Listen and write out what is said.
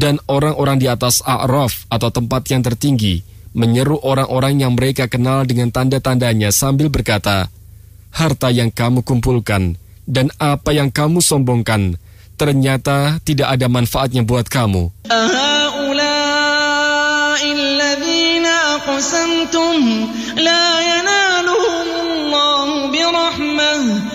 Dan orang-orang di atas A'raf atau tempat yang tertinggi menyeru orang-orang yang mereka kenal dengan tanda-tandanya sambil berkata, harta yang kamu kumpulkan dan apa yang kamu sombongkan ternyata tidak ada manfaatnya buat kamu. أهؤلاء الذين أقسمتم لا ينالون